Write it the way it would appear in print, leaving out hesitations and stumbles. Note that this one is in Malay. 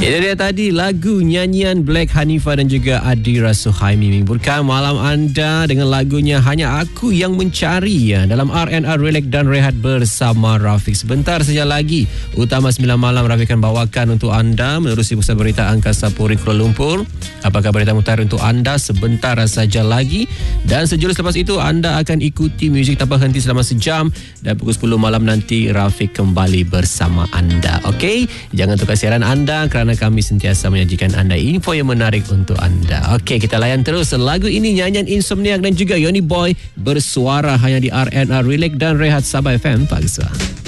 Itu dia tadi lagu nyanyian Black Hanifah dan juga Adira Suhaimi menghiburkan malam anda dengan lagunya Hanya Aku Yang Mencari ya, dalam RNR Relax dan Rehat bersama Rafiq. Sebentar saja lagi Utama 9 Malam Rafiq akan bawakan untuk anda menerusi pusat berita Angkasa Puri Kuala Lumpur. Apakah berita mutar untuk anda sebentar saja lagi, dan sejurus lepas itu anda akan ikuti muzik tanpa henti selama sejam, dan pukul 10 malam nanti Rafiq kembali bersama anda. Okey, jangan tukar siaran anda kerana kami sentiasa menyajikan anda info yang menarik untuk anda. Okey, kita layan terus lagu ini, nyanyian Insomniac dan juga Yoni Boy bersuara hanya di RNR Relax dan Rehat Sabah FM Paksa.